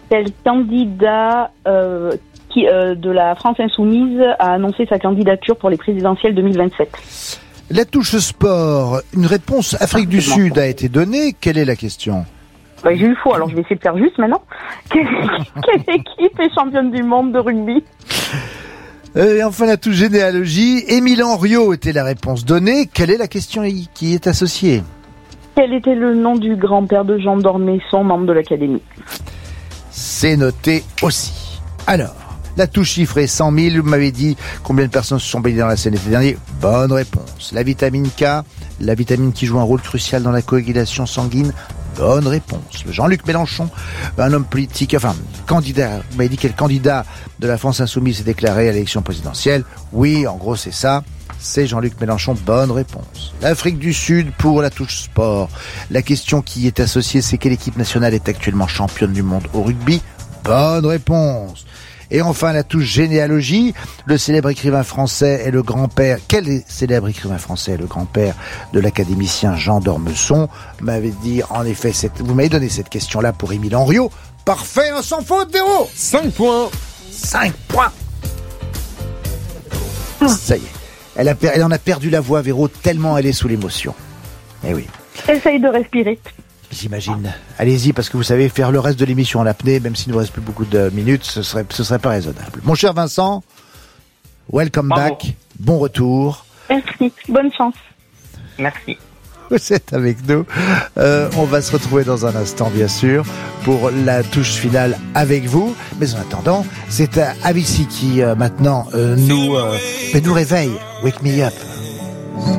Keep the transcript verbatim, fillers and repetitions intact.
Quel candidat euh, qui, euh, de la France Insoumise a annoncé sa candidature pour les présidentielles deux mille vingt-sept? La touche sport, une réponse Afrique du Sud a été donnée. Quelle est la question? Bah, j'ai eu faux, alors je vais essayer de faire juste maintenant. Quelle, quelle équipe est championne du monde de rugby? Et enfin la touche généalogie, Émile Henriot était la réponse donnée. Quelle est la question qui est associée? Quel était le nom du grand-père de Jean d'Ormesson, membre de l'Académie? C'est noté aussi. Alors, la touche chiffrée cent mille, vous m'avez dit combien de personnes se sont baignées dans la Seine l'été dernier? Bonne réponse. La vitamine K, la vitamine qui joue un rôle crucial dans la coagulation sanguine? Bonne réponse. Le Jean-Luc Mélenchon, un homme politique, enfin, candidat, vous m'avez dit quel candidat de la France Insoumise s'est déclaré à l'élection présidentielle? Oui, en gros, c'est ça. C'est Jean-Luc Mélenchon. Bonne réponse. L'Afrique du Sud pour la touche sport. La question qui est associée, c'est quelle équipe nationale est actuellement championne du monde au rugby? Bonne réponse. Et enfin, la touche généalogie, le célèbre écrivain français est le grand-père. Quel est célèbre écrivain français est le grand-père de l'académicien Jean d'Ormesson? Vous m'avez dit, en effet, cette, vous m'avez donné cette question-là pour Émile Henriot. Parfait, un sans faute, Véro. cinq points. cinq points. Ça y est. Elle, a, elle en a perdu la voix, Véro, tellement elle est sous l'émotion. Eh oui. Essaye de respirer. J'imagine. Allez-y, parce que vous savez, faire le reste de l'émission en apnée, même s'il ne nous reste plus beaucoup de minutes, ce serait, ce serait pas raisonnable. Mon cher Vincent, welcome Bravo. back. Bon retour. Merci. Bonne chance. Merci. Vous êtes avec nous. Euh, on va se retrouver dans un instant, bien sûr, pour la touche finale avec vous. Mais en attendant, c'est Avicii qui, euh, maintenant, euh, nous, euh, nous réveille. Wake me up.